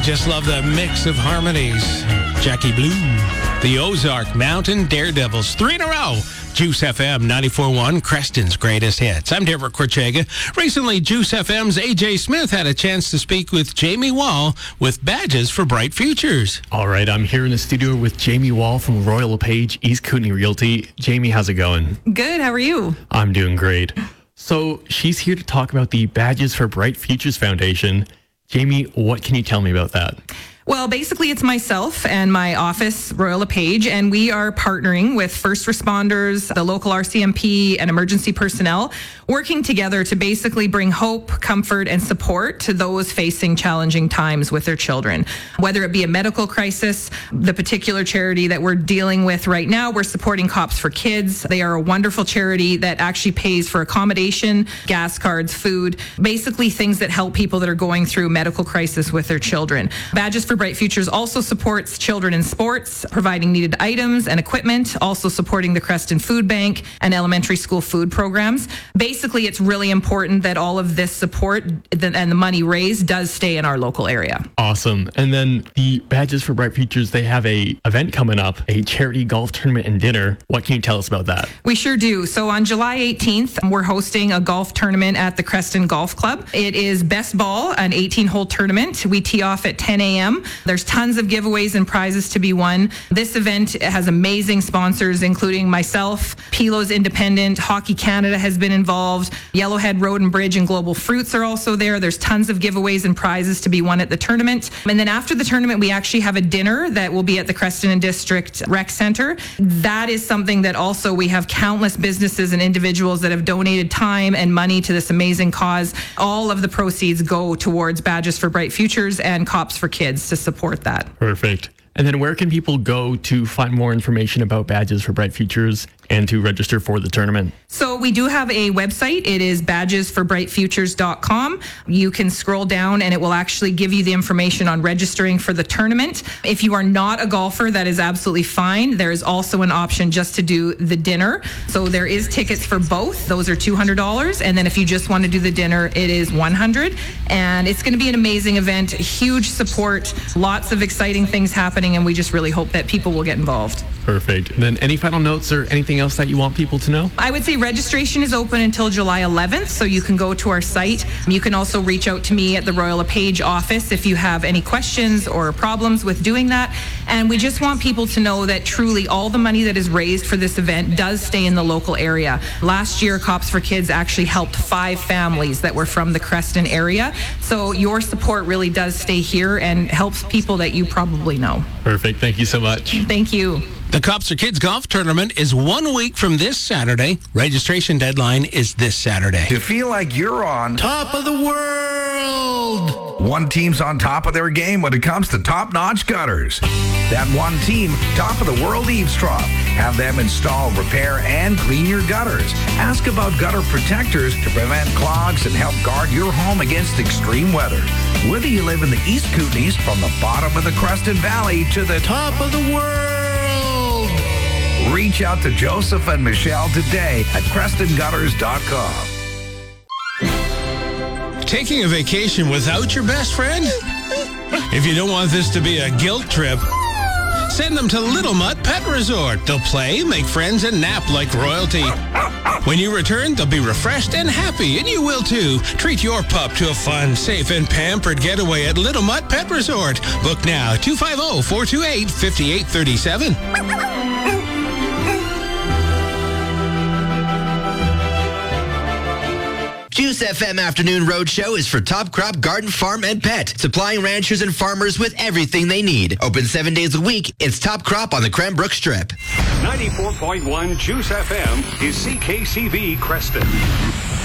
just love the mix of harmonies. Jackie Blue, the Ozark Mountain Daredevils, 3 in a row. Juice FM 94.1, Creston's greatest hits. I'm Deborah Corchega. Recently, Juice FM's AJ Smith had a chance to speak with Jamie Wall with Badges for Bright Futures. All right, I'm here in the studio with Jamie Wall from Royal LePage, East Kootenay Realty. Jamie, how's it going? Good, how are you? I'm doing great. So she's here to talk about the Badges for Bright Futures Foundation. Jamie, what can you tell me about that? Well, basically, it's myself and my office, Royal LePage, and we are partnering with first responders, the local RCMP, and emergency personnel, working together to basically bring hope, comfort, and support to those facing challenging times with their children. Whether it be a medical crisis, the particular charity that we're dealing with right now, we're supporting Cops for Kids. They are a wonderful charity that actually pays for accommodation, gas cards, food, basically things that help people that are going through medical crisis with their children. Badges for Bright Futures also supports children in sports, providing needed items and equipment, also supporting the Creston Food Bank and elementary school food programs. Basically, it's really important that all of this support and the money raised does stay in our local area. Awesome. And then the Badges for Bright Futures, they have a event coming up, a charity golf tournament and dinner. What can you tell us about that? We sure do. So on July 18th, we're hosting a golf tournament at the Creston Golf Club. It is best ball, an 18-hole tournament. We tee off at 10 a.m. There's tons of giveaways and prizes to be won. This event has amazing sponsors, including myself, Pilos Independent, Hockey Canada has been involved, Yellowhead Road and Bridge and Global Fruits are also there. There's tons of giveaways and prizes to be won at the tournament. And then after the tournament, we actually have a dinner that will be at the Creston and District Rec Center. That is something that also we have countless businesses and individuals that have donated time and money to this amazing cause. All of the proceeds go towards Badges for Bright Futures and Cops for Kids to support that. Perfect. And then where can people go to find more information about Badges for Bright Futures and to register for the tournament? So we do have a website. It is badgesforbrightfutures.com. You can scroll down and it will actually give you the information on registering for the tournament. If you are not a golfer, that is absolutely fine. There is also an option just to do the dinner. So there is tickets for both. Those are $200. And then if you just want to do the dinner, it is $100. And it's going to be an amazing event, huge support, lots of exciting things happening. And we just really hope that people will get involved. Perfect. And then any final notes or anything else that you want people to know? I would say registration is open until July 11th, so you can go to our site. You can also reach out to me at the Royal LePage office if you have any questions or problems with doing that. And we just want people to know that truly all the money that is raised for this event does stay in the local area. Last year, Cops for Kids actually helped 5 families that were from the Creston area. So your support really does stay here and helps people that you probably know. Perfect. Thank you so much. Thank you. The Cops for Kids Golf Tournament is 1 week from this Saturday. Registration deadline is this Saturday. To feel like you're on Top of the world! One team's on top of their game when it comes to top-notch gutters. That one team, Top of the World Eavesdrop. Have them install, repair, and clean your gutters. Ask about gutter protectors to prevent clogs and help guard your home against extreme weather. Whether you live in the East Kootenays, from the bottom of the Creston Valley to the top of the world. Reach out to Joseph and Michelle today at CrestonGutters.com. Taking a vacation without your best friend? If you don't want this to be a guilt trip, send them to Little Mutt Pet Resort. They'll play, make friends, and nap like royalty. When you return, they'll be refreshed and happy, and you will too. Treat your pup to a fun, safe, and pampered getaway at Little Mutt Pet Resort. Book now, 250-428-5837. Juice FM Afternoon Roadshow is for Top Crop Garden, Farm, and Pet, supplying ranchers and farmers with everything they need. Open 7 days a week. It's Top Crop on the Cranbrook Strip. 94.1 Juice FM is CKCV Creston.